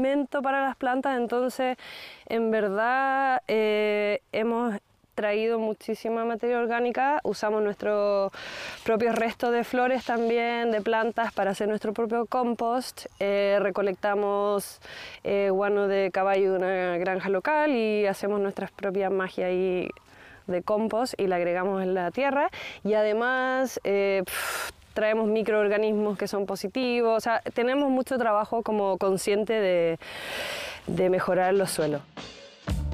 alimento para las plantas, entonces en verdad hemos traído muchísima materia orgánica, usamos nuestros propios restos de flores también, de plantas, para hacer nuestro propio compost, recolectamos guano de caballo de una granja local y hacemos nuestras propias magias ahí de compost y la agregamos en la tierra, y además traemos microorganismos que son positivos, o sea, tenemos mucho trabajo como consciente de mejorar los suelos.